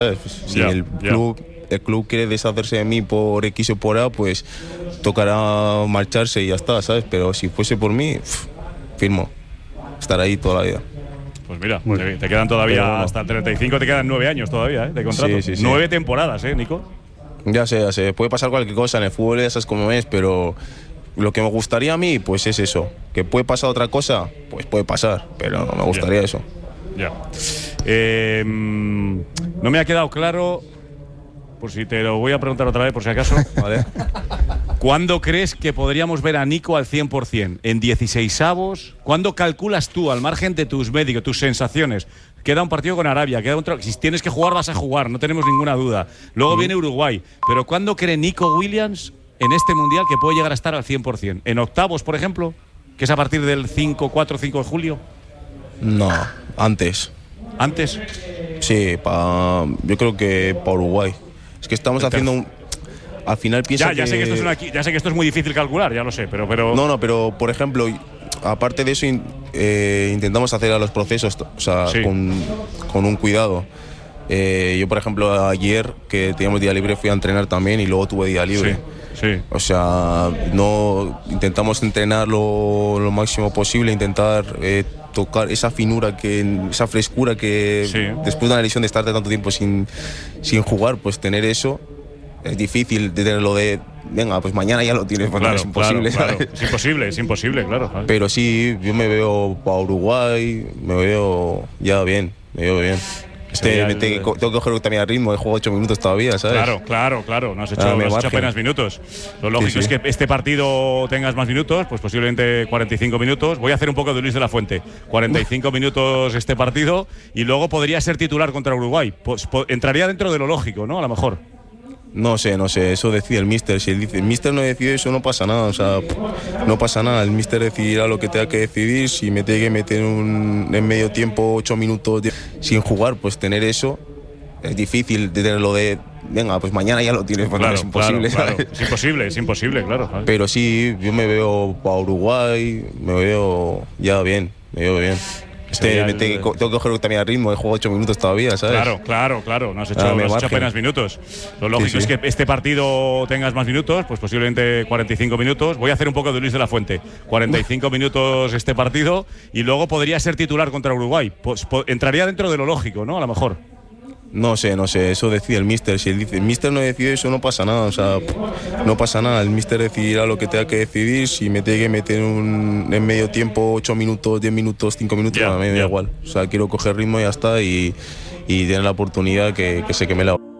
Pues, si el club quiere deshacerse de mí por X o por A, pues tocará marcharse y ya está, ¿sabes? Pero si fuese por mí, firmo. Estar ahí toda la vida. Pues mira, te quedan todavía hasta el 35, te quedan 9 años todavía de contrato. Sí. 9 temporadas, Nico. Ya sé. Puede pasar cualquier cosa en el fútbol, ya sabes cómo es, pero lo que me gustaría a mí, pues es eso. Que puede pasar otra cosa, pues puede pasar, pero me gustaría eso. Ya. No me ha quedado claro, por si te lo voy a preguntar otra vez, por si acaso. Vale. ¿Cuándo crees que podríamos ver a Nico al 100%? ¿En 16avos? ¿Cuándo calculas tú, al margen de tus médicos, tus sensaciones? Queda un partido con Arabia, si tienes que jugar, vas a jugar, no tenemos ninguna duda. Luego viene Uruguay. Pero ¿cuándo cree Nico Williams en este Mundial que puede llegar a estar al 100%? ¿En octavos, por ejemplo? ¿Que es a partir del 4 o 5 de julio? No, antes. ¿Antes? Sí, yo creo que para Uruguay. Es que estamos haciendo al final piensa ya sé que esto es muy difícil calcular, ya lo sé, pero… No, pero por ejemplo, aparte de eso, intentamos hacer a los procesos, o sea, con un cuidado. Yo, por ejemplo, ayer que teníamos día libre fui a entrenar también y luego tuve día libre. Sí. O sea, intentamos entrenar lo máximo posible, intentar tocar esa finura, esa frescura que después de una lesión de estar tanto tiempo sin jugar, pues tener eso es difícil de tenerlo venga, pues mañana ya lo tienes, pues claro, es imposible, claro. ¿sabes? Es imposible, claro. Pero sí, yo me veo para Uruguay, me veo bien. Tengo que coger también el ritmo, he jugado 8 minutos todavía, ¿sabes? Claro, no has hecho apenas minutos. Lo lógico es que este partido tengas más minutos, pues posiblemente 45 minutos. Voy a hacer un poco de Luis de la Fuente. 45 minutos este partido y luego podría ser titular contra Uruguay. Pues entraría dentro de lo lógico, ¿no? A lo mejor. No sé, eso decide el míster. Si el míster no decide eso, no pasa nada, o sea, no pasa nada. El míster decidirá lo que tenga que decidir. Si me tiene que meter en medio tiempo 8 minutos sin jugar, pues tener eso es difícil de tenerlo venga, pues mañana ya lo tienes, pues es imposible. Claro. Es imposible, claro. Pero sí, yo me veo para Uruguay, me veo bien. Tengo que coger también el ritmo, he jugado 8 minutos todavía, ¿sabes? Claro, no has hecho apenas minutos. Lo lógico es que este partido tengas más minutos, pues posiblemente 45 minutos. Voy a hacer un poco de Luis de la Fuente. 45 minutos este partido y luego podría ser titular contra Uruguay. Pues entraría dentro de lo lógico, ¿no? A lo mejor. No sé, eso decide el míster. Si el míster no decide eso, no pasa nada, o sea, no pasa nada. El míster decidirá lo que tenga que decidir. Si me tiene que meter en medio tiempo 8 minutos, 10 minutos, 5 minutos, a mí me da igual. O sea, quiero coger ritmo y ya está y tener la oportunidad que sé que me la